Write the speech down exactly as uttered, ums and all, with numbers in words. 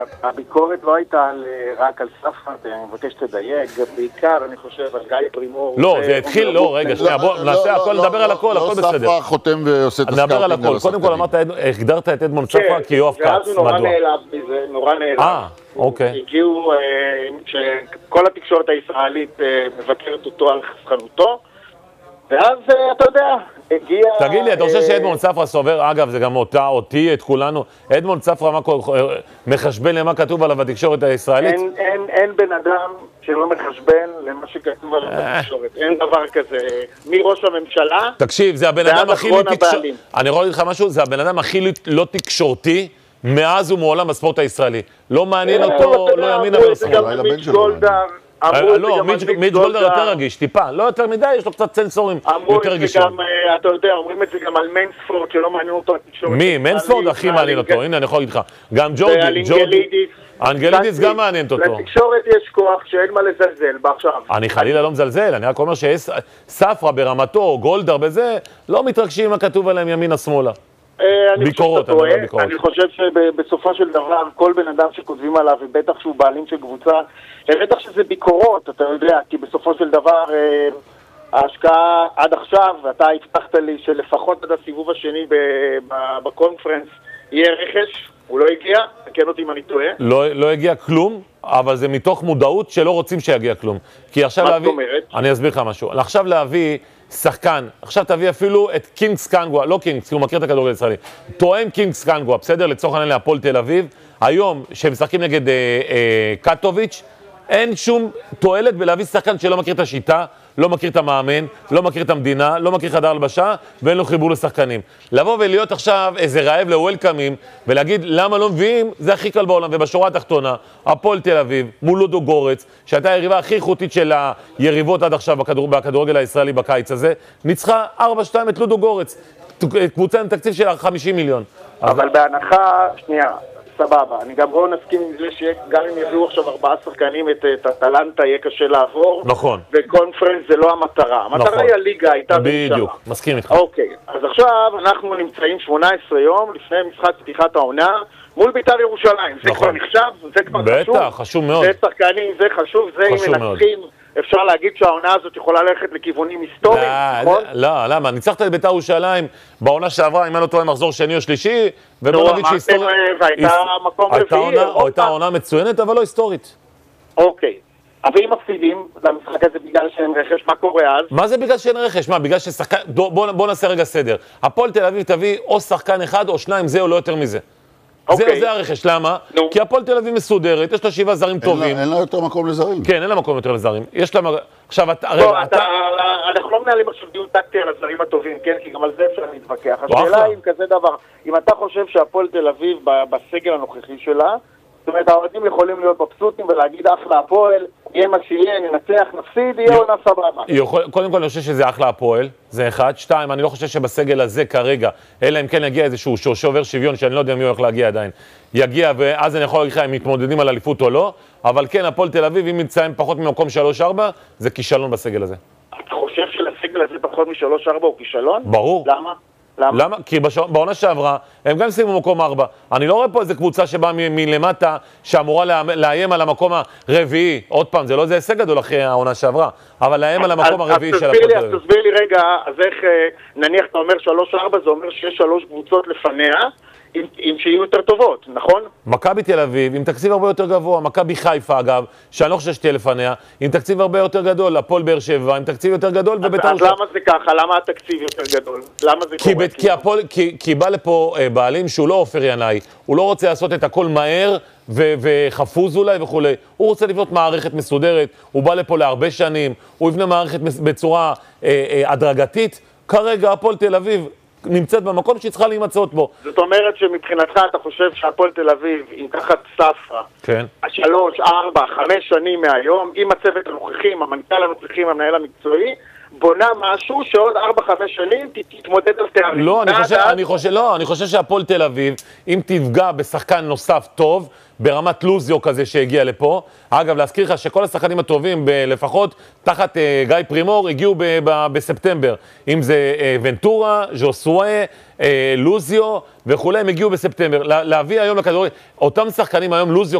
הביקורת לא הייתה רק על ספרא, אני מבקש תדייק, בעיקר אני חושב על גיא פרימור. לא, זה התחיל, לא, רגע, שנייה, בוא נעשה הכל, נדבר על הכל, הכל בסדר. לא ספרא חותם ועושה את הסקאוטינג. נדבר על הכל, קודם כל אמרת, הגדרת את אדמונד ספרא כיואב כץ, ואז הוא נורא נעלב מזה, נורא נעלב. אה, אוקיי. הגיעו, שכל התקשורת הישראלית מבקרת אותו על חסכנותו, ואז אתה יודע, הגיע... תגיד לי, אתה חושב שאדמונד ספרא סובר, אגב, זה גם אותה, אותי, את כולנו, אדמונד ספרא מחשבן למה כתוב עליו בתקשורת הישראלית? אין בן אדם שלא מחשבן למה שכתוב עליו בתקשורת, אין דבר כזה. מראש הממשלה, תקשיב, זה הבן אדם הכי לתקשורתי, אני יכול להגיד לך משהו, זה הבן אדם הכי לא תקשורתי מאז ומעולם בספורט הישראלי. לא מעניין אותו, לא ימינה ולא שמאלה. מיץ' גולדהר, לא, מיץ' גולדהר יותר רגיש, טיפה, לא יותר מדי, יש לו קצת צנסורים יותר רגישים. אתה יודע, אומרים את זה גם על מנספורד, שלא מעניין אותו התקשורת. מי? מנספורד הכי מעניין אותו, הנה אני יכול להגיד לך. גם ג'ורגי, ג'ורגי, אנגלידיס גם מעניינת אותו. לתקשורת יש כוח שאין מה לזלזל בעכשיו. אני חלילה לא מזלזל, אני רק אומר שספרא ברמתו, גולדהר בזה, לא מתרגשים מה כתוב עליהם ימינה שמאלה. ביקורות, אני אומר ביקורות. אני חושב שבסופו של דבר, כל בן אדם שכותבים עליו, ובטח שהוא בעלים של קבוצה, בטח שזה ביקורות, אתה יודע, כי בסופו של דבר, ההשקעה עד עכשיו, ואתה הבטחת לי שלפחות עד הסיבוב השני בקונפרנס יהיה רכש, הוא לא הגיע, תקן אותי אם אני טועה. לא הגיע כלום, אבל זה מתוך מודעות שלא רוצים שיגיע כלום. כי עכשיו להביא... מה זאת אומרת? אני אסביר לך משהו. עכשיו להביא שחקן, עכשיו תביא אפילו את קינגס קנגווה, לא קינגס, כי הוא מכיר את הכדורגל הישראלי. תואם קינגס קנגווה, בסדר? לצורך העניין להפועל תל אביב. היום, שהם משחקים נגד אה, אה, קטוביץ', אין שום תועלת בלהביא שחקן שלא מכיר את השיטה, לא מכיר את המאמן, לא מכיר את המדינה, לא מכיר חדר הלבשה, ואין לו חיבור לשחקנים. לבוא ולהיות עכשיו איזה רעב לוולקאמים, ולהגיד למה לא מביאים, זה הכי קל בעולם. ובשורה התחתונה, הפועל תל אביב, מול לודו גורץ, שהייתה היריבה הכי איכותית של היריבות עד עכשיו בכדור, בכדורגל הישראלי בקיץ הזה, ניצחה ארבע שתיים את לודו גורץ, קבוצה עם תקציב של חמישים מיליון. אבל בהנחה, שנייה, סבבה, אני גם בואו נסכים עם זה שגם אם יביאו עכשיו ארבעה שחקנים את הטלנטה יהיה קשה לעבור. נכון. וקונפרנס זה לא המטרה. המטרה היא הליגה, הייתה בממשלה. בדיוק, מסכים איתך. אוקיי, אז עכשיו אנחנו נמצאים שמונה עשרה יום לפני משחק פתיחת העונה מול בית"ר ירושלים. זה כבר נחשב, זה כבר חשוב. בטח, חשוב מאוד. זה שחקנים, זה חשוב, זה אם מנצחים. אפשר להגיד שהעונה הזאת יכולה ללכת לכיוונים היסטוריים, נכון? לא, למה? ניצחת את בית"ר ירושלים בעונה שעברה, אם אין אותו מחזור שני או שלישי, ובוא נגיד שהיסטורית... והייתה מקום רביעי. הייתה עונה מצוינת, אבל לא היסטורית. אוקיי. אבל אם מפסידים למשחק הזה בגלל שאין רכש, מה קורה אז? מה זה בגלל שאין רכש? מה, בגלל ששחקן... בוא נעשה רגע סדר. הפועל תל אביב תביא או שחקן אחד או שניים, זה או לא יותר מזה. זה הרכש, למה? כי הפועל תל אביב מסודרת, יש לה שבעה זרים טובים. אין לה יותר מקום לזרים. כן, אין לה מקום יותר לזרים. יש לה... עכשיו, אתה... אנחנו לא מנהלים עכשיו דיון טקטי על הזרים הטובים, כן? כי גם על זה אפשר להתווכח. השאלה היא כזה דבר, אם אתה חושב שהפועל תל אביב בסגל הנוכחי שלה, זאת אומרת, האוהדים יכולים להיות מבסוטים ולהגיד אחלה הפועל, יהיה מה שיהיה, ננצח, נפסיד, יהיה עונה סבבה. קודם כל אני חושב שזה אחלה הפועל, זה אחד. שתיים, אני לא חושב שבסגל הזה כרגע, אלא אם כן יגיע איזשהו שובר שוויון, שאני לא יודע מי הולך להגיע עדיין, יגיע, ואז אני יכול להגיד לך אם מתמודדים על אליפות או לא, אבל כן, הפועל תל אביב, אם נמצאים פחות ממקום שלוש ארבע, זה כישלון בסגל הזה. אתה חושב שלסגל הזה פחות משלוש ארבע הוא כישלון? ברור. למה? למה? למה? כי בעונה שעברה, הם גם סיימו במקום ארבע. אני לא רואה פה איזה קבוצה שבאה מלמטה, שאמורה לאיים על המקום הרביעי. עוד פעם, זה לא איזה הישג גדול אחרי העונה שעברה, אבל לאיים על המקום הרביעי של הפועל תל אביב. אז תסביר לי רגע, אז איך, נניח אתה אומר שלוש ארבע, זה אומר שיש שלוש קבוצות לפניה, עם שיהיו יותר טובות, נכון? מכבי תל אביב, עם תקציב הרבה יותר גבוה, מכבי חיפה אגב, שאני לא חושב שתהיה לפניה, עם תקציב הרבה יותר גדול, הפועל באר שבע, עם תקציב יותר גדול, ובית"ר ירושלים. אז למה זה ככה? למה התקציב יותר גדול? למה זה קורה? כי הפועל, כי בא לפה בעלים שהוא לא עופר ינאי, הוא לא רוצה לעשות את הכל מהר וחפוז אולי וכו'. הוא רוצה לבנות מערכת מסודרת, הוא בא לפה להרבה שנים, הוא יבנה מערכת בצורה הדרגתית. כרגע הפועל תל אביב נמצאת במקום שהיא צריכה להימצאות בו. זאת אומרת שמבחינתך אתה חושב שהפועל תל אביב, אם תחת ספרא, כן. שלוש, ארבע, חמש שנים מהיום, עם הצוות הנוכחים, המנכ"ל הנוכחים, המנהל המקצועי, בונה משהו שעוד ארבע חמש שנים תתמודד על תארים. לא, אני חושב, אני חושב, לא, אני חושב שהפועל תל אביב, אם תפגע בשחקן נוסף טוב, ברמת לוזיו כזה שהגיע לפה, אגב, להזכיר לך שכל השחקנים הטובים, לפחות תחת אה, גיא פרימור, הגיעו ב- ב- בספטמבר. אם זה אה, ונטורה, ז'וסואה, אה, לוזיו וכולי, הם הגיעו בספטמבר. לה, להביא היום לכדורגל, אותם שחקנים היום, לוזיו,